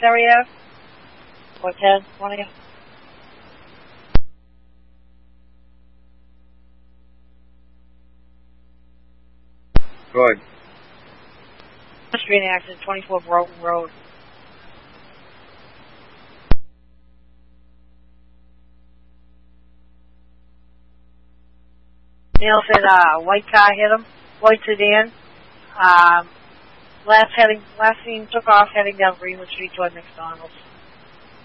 area? Or 10, one of you? Good. Street accident, 24 Broken Road. Neil said white car hit him, white sedan. Last scene took off heading down Greenwood Street toward McDonald's.